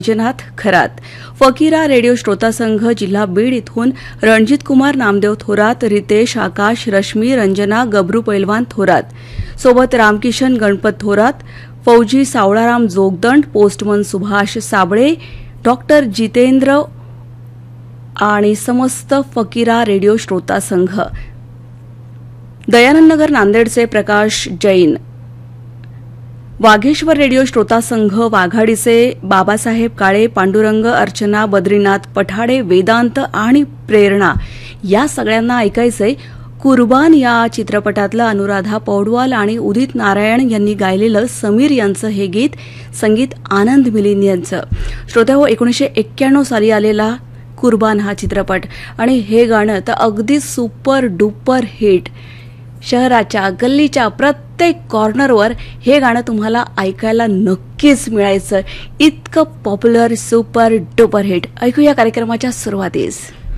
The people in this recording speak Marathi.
वैजनाथ खरात. फकीरा रेडिओ श्रोता संघ जिल्हा बीड इथून रणजित कुमार नामदेव थोरात, रितेश, आकाश, रश्मी, रंजना, गबरू पैलवान थोरात, सोबत रामकिशन गणपत थोरात, फौजी सावळाराम जोगदंड, पोस्टमन सुभाष साबळे, डॉक्टर जितेंद्र आणि समस्त फकीरा रेडिओ श्रोता संघ. दयानंदनगर नांदेडचे प्रकाश जैन, वाघेश्वर रेडिओ श्रोता संघ वाघाडीचे बाबासाहेब काळे, पांडुरंग, अर्चना, बद्रीनाथ पठाडे, वेदांत आणि प्रेरणा या सगळ्यांना ऐकायचंय कुर्बान या चित्रपटातलं अनुराधा पौडवाल आणि उदित नारायण यांनी गायलेलं समीर यांचं हे गीत, संगीत आनंद मिलिंद यांचं. श्रोत्याहो, 1991 साली आलेला कुर्बान हा चित्रपट आणि हे गाणं तर अगदी सुपर डुपर हिट. शहराच्या गल्लीच्या प्रत्येक कॉर्नरवर हे गाणं तुम्हाला ऐकायला नक्कीच मिळायचं. इतकं पॉप्युलर सुपर डुपर हिट. ऐकूया कार्यक्रमाच्या सुरुवातीस.